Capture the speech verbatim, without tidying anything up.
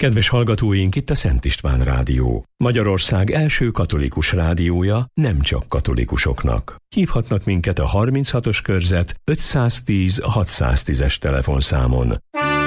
Kedves hallgatóink, itt a Szent István Rádió. Magyarország első katolikus rádiója, nem csak katolikusoknak. Hívhatnak minket a harminchatos körzet ötszáztíz hatszáztízes telefonszámon.